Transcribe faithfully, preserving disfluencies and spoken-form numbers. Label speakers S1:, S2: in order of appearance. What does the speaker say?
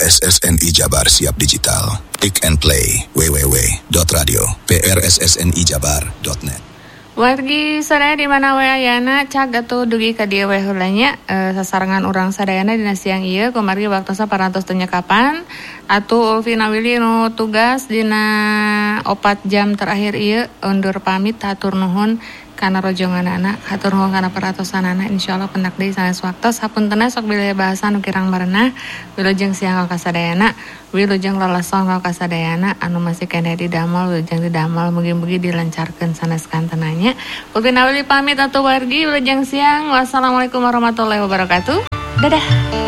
S1: S S N I Jabar siap digital. Click and play w w w dot radio p r s s n i jabar dot net.
S2: Wargi sadaya di mana we ayana cag atuh dugi ka dieu we heulanya e, sasarengan urang sadayana dina siang ieu kumargi waktosa parantos teu nyekapan atuh Ulfi Nawili nu tugas dina opat jam terakhir ieu undur pamit hatur nuhun kana rojonganana hatur nuhun kana paratosanana insyaallah pendak deui sanes waktos sapuntenna sok bilih bahasa nu kirang marenah wilujeng siang ka sadayana wilujeng lalason ka sadayana anu masih keneh di damel wilujeng di damel mugi-mugi dilancarkeun sanes kantenanya. Ulfi Nawili pamit atuh wargi wilujeng siang. Wassalamualaikum warahmatullahi wabarakatuh. Dadah.